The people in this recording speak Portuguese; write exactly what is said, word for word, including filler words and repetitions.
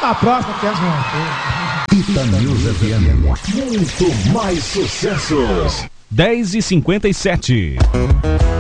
pra próxima, que é uma Itanews F M. Muito mais sucessos. dez e cinquenta e sete.